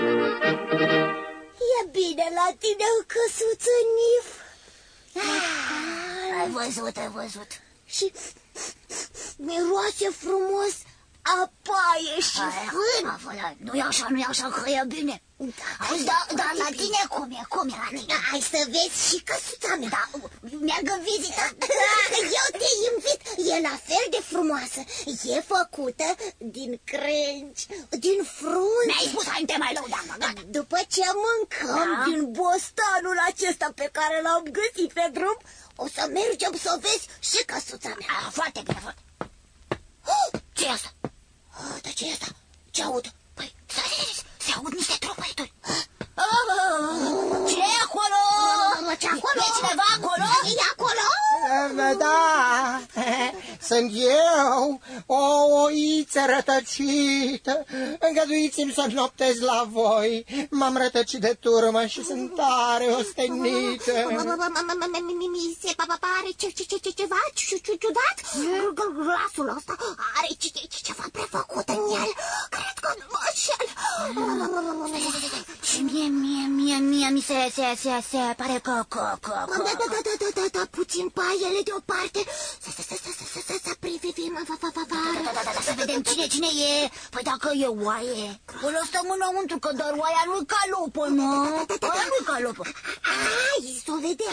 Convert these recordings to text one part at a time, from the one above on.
E bine la tine, căsuță Nif. Ai văzut. Și miroase frumos a paie și fân. Nu-i așa, că e bine. Auzi, dar la tine cum e la tine? Hai să vezi și căsuța mea. Da, merg în vizită. Eu te invit. E la fel de frumoasă. E făcută din crengi, din frunze. Mi-ai spus, hai, nu te mai lăudam, gata. După ce mâncăm din bostanul acesta pe care l-am găsit pe drum, o să mergem să o vezi și căsuța mea. Foarte bine, foarte. Ce-i asta? Dar ce e asta? Ce aud? Păi, se aud niște tropăituri. Ce e acolo? Ce acolo? E cineva acolo? E acolo? Da, sunt eu, o oiță rătăcită. Îngăduiți-mi să noptez la voi. M-am rătăcit de turmă și sunt tare ostenită. Mi se pare ceva ciudat. Glasul ăsta are ceva prefăcut în el. Cred că nu mă înșel. Și mie mi se pare că... Da, puțin paiele deoparte. Să privim afară. Să vedem cine e. Păi dacă e oaie, îl stăm înăuntru, că doar oaia nu-i calupă, nu? Oaia nu-i calupă. Hai, să o vedem.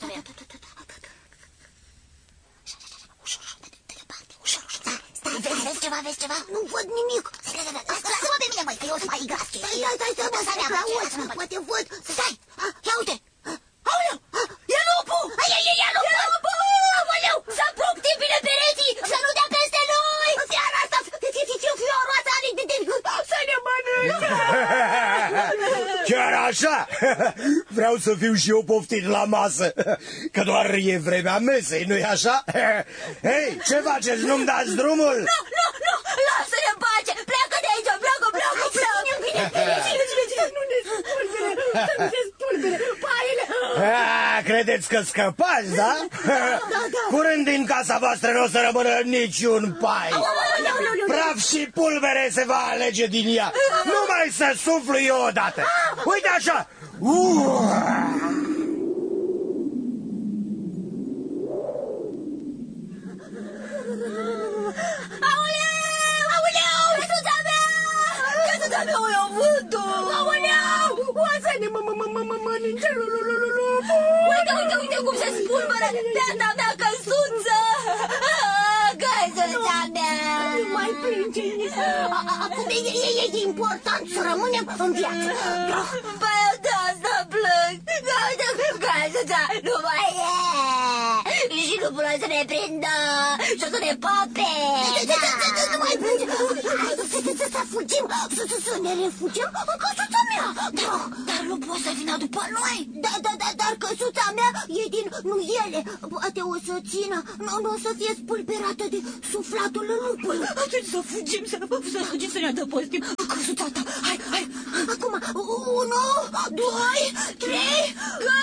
Stai, vezi ceva? Nu văd nimic. Lasă-mă pe mine, măi, că eu sunt mai gras. Stai, poate văd. Stai, ia uite. Aoleu, e lupul! E lupul! Aoleu, să apuc bine pereții, să nu dea peste noi! Fiara asta, fioroasa, să ne mănânce! Chiar așa? Vreau să fiu și eu poftit la masă, că doar e vremea mesei, nu-i așa? Hei, ce faceți? Nu-mi dați drumul? Nu, lasă-ne în pace! Pleacă de aici, pleacă! Nu ne spulbere, paile! Credeți că scăpați, da? Curând din casa voastră nu o să rămână niciun pai. Praf și pulbere se va alege din ea. Numai să suflu eu odată. Uite așa! Aoleu! Căsuța mea! O iau vântul! Aoleu! Oasă-ne, mănânce Uite cum se spulberă beata mea căsuță! Căsuța mea! Nu mai plânge. Acum e important să rămânem în viață. Păi eu de asta plâng! Căsuța nu mai e! Și nu pot să ne prindă! Și o să ne pape! Nu mai plânge. Să fugim, să ne refugiem în căsuța mea. Dar nu pot să vină după noi! Dar căsuța mea e din nuiele. Poate o să țină, nu o să fie spulberată de suflatul lupului. Atunci să fugim, să ne adăpostim căsuța ta. Hai! Acum, 1, 2, 3...